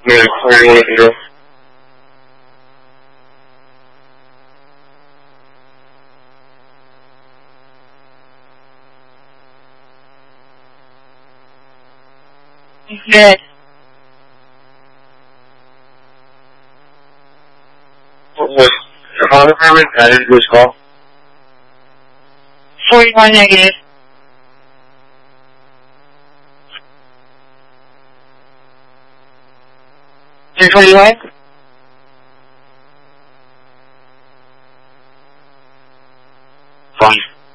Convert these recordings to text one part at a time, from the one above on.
Yeah, 41 Good. What was the fire department? I didn't lose call. 41 negative. You're 21? Fine.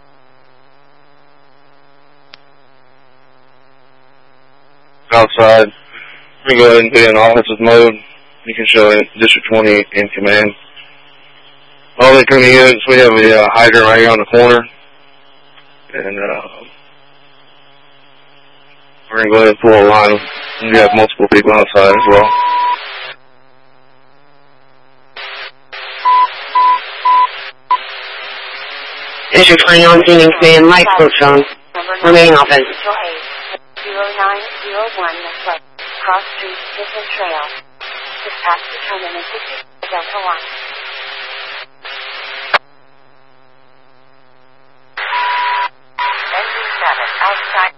Outside. Let me go ahead and be in offensive mode. You can show District 20 in command. All the 20 units, we have a hydrant right here on the corner. And we're going to go ahead and pull a line. We have multiple people outside as well. District 20 on scene in command, light close on. Remaining offense. 0901 West Cross Street, Distant Trail. Dispatch determinant 60 Delta 1. NG7 outside.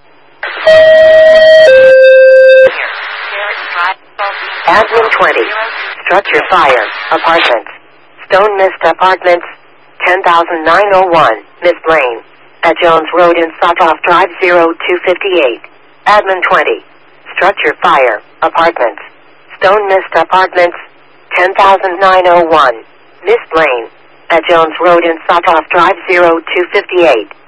Admin 20. Structure fire. Apartments. Stone Mist Apartments. 10,901 Miss Lane. At Jones Road in Sawtoff Drive 0258. Admin 20. Structure fire. Apartments. Stone Mist Apartments. 10,901 Miss Lane. At Jones Road in Sawtoff Drive 0258.